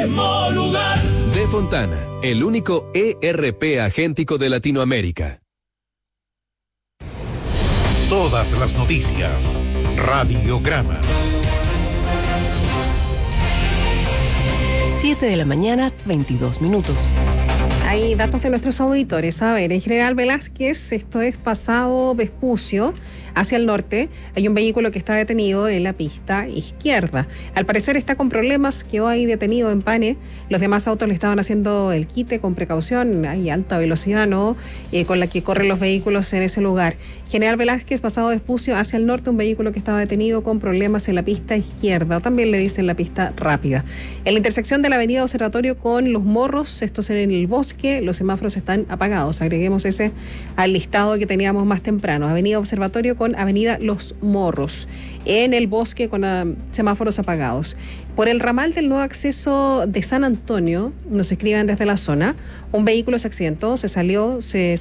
mismo lugar. De Fontana, el único ERP agéntico de Latinoamérica. Todas las noticias. Radiograma. 7 de la mañana, 22 minutos. Hay datos de nuestros auditores. A ver, en General Velázquez, esto es pasado Vespucio, hacia el norte, hay un vehículo que está detenido en la pista izquierda. Al parecer está con problemas, quedó ahí detenido en Pane. Los demás autos le estaban haciendo el quite con precaución. Hay alta velocidad, ¿no? Con la que corren los vehículos en ese lugar. General Velázquez, pasado Vespucio, hacia el norte, un vehículo que estaba detenido con problemas en la pista izquierda, o también le dicen la pista rápida. En la intersección de la avenida Observatorio con Los Morros, esto es en el Bosque, los semáforos están apagados. Agreguemos ese al listado que teníamos más temprano. Avenida Observatorio con avenida Los Morros. En el Bosque con semáforos apagados. Por el ramal del nuevo acceso de San Antonio, nos escriben desde la zona, un vehículo se accidentó, se